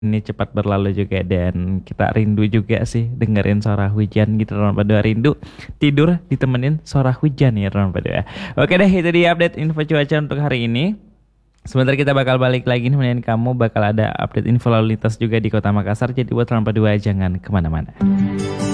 ini cepat berlalu juga dan kita rindu juga sih dengerin suara hujan gitu teman Padua. Rindu tidur ditemenin suara hujan ya teman Padua. Oke deh, itu dia update info cuaca untuk hari ini. Sebentar kita bakal balik lagi nemenin kamu, bakal ada update info lalu lintas juga di Kota Makassar. Jadi buat teman Padua jangan kemana-mana.